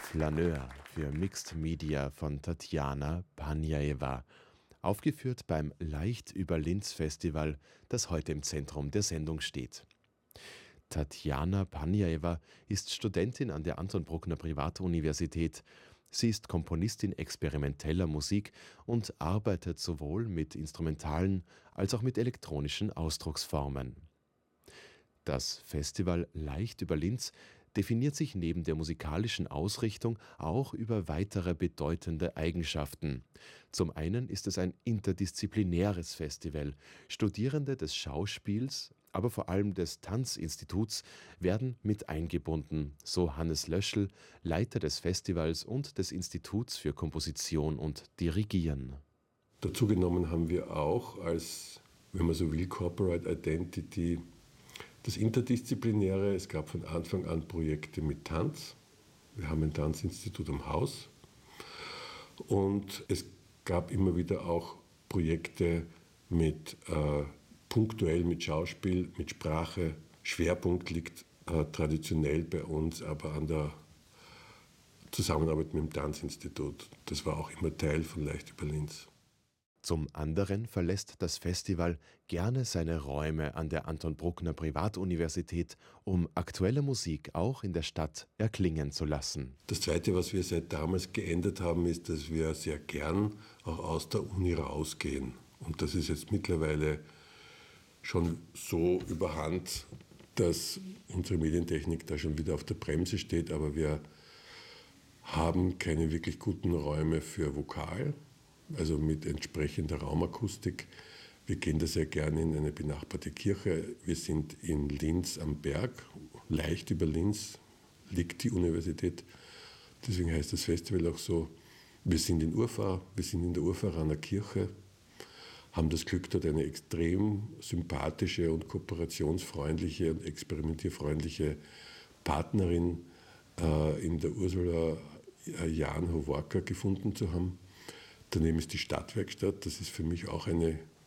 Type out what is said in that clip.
Flaneur für Mixed Media von Tatjana Panjajewa, aufgeführt beim Leicht über Linz Festival, das heute im Zentrum der Sendung steht. Tatjana Panjajewa ist Studentin an der Anton Bruckner Privatuniversität. Sie ist Komponistin experimenteller Musik und arbeitet sowohl mit instrumentalen als auch mit elektronischen Ausdrucksformen. Das Festival Leicht über Linz definiert sich neben der musikalischen Ausrichtung auch über weitere bedeutende Eigenschaften. Zum einen ist es ein interdisziplinäres Festival. Studierende des Schauspiels, aber vor allem des Tanzinstituts werden mit eingebunden, so Hannes Löschl, Leiter des Festivals und des Instituts für Komposition und Dirigieren. Dazu genommen haben wir auch als, wenn man so will, Corporate Identity das Interdisziplinäre. Es gab von Anfang an Projekte mit Tanz. Wir haben ein Tanzinstitut am Haus. Und es gab immer wieder auch Projekte mit punktuell mit Schauspiel, mit Sprache. Schwerpunkt liegt traditionell bei uns aber an der Zusammenarbeit mit dem Tanzinstitut. Das war auch immer Teil von Leicht über Linz. Zum anderen verlässt das Festival gerne seine Räume an der Anton Bruckner Privatuniversität, um aktuelle Musik auch in der Stadt erklingen zu lassen. Das Zweite, was wir seit damals geändert haben, ist, dass wir sehr gern auch aus der Uni rausgehen. Und das ist jetzt mittlerweile schon so überhand, dass unsere Medientechnik da schon wieder auf der Bremse steht, aber wir haben keine wirklich guten Räume für Vokal, also mit entsprechender Raumakustik. Wir gehen da sehr gerne in eine benachbarte Kirche. Wir sind in Linz am Berg, leicht über Linz liegt die Universität. Deswegen heißt das Festival auch so. Wir sind in Urfahr, wir sind in der Urfahraner Kirche, haben das Glück, dort eine extrem sympathische und kooperationsfreundliche und experimentierfreundliche Partnerin in der Ursula Jan Hovorka gefunden zu haben. Daneben ist die Stadtwerkstatt, das ist für mich auch eine